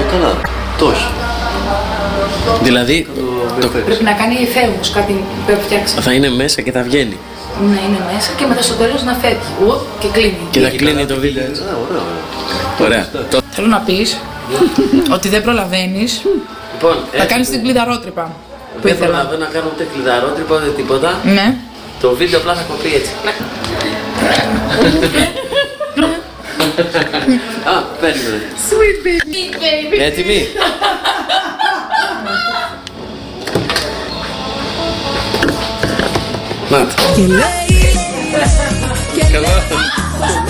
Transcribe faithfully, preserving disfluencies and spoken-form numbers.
Καλά, το όχι. Δηλαδή, το... πρέπει να κάνει εφαίμους, κάτι που φτιάξει. θα είναι μέσα και θα βγαίνει. Να είναι μέσα και μετά στο τέλος να φεύγει. Ου, και κλείνει. Και θα κλείνει το βίντεο. Ωραία. Θέλω να πεις ότι δεν προλαβαίνεις. Λοιπόν, θα κάνεις την κλειδαρότρυπα. Δεν προλαβαίνω να κάνω ούτε κλειδαρότρυπα ούτε τίποτα. Ναι. Το βίντεο απλά θα κοπεί έτσι. Α, παίρνουμε. Sweet baby. Έτοιμοι. Να. Καλά.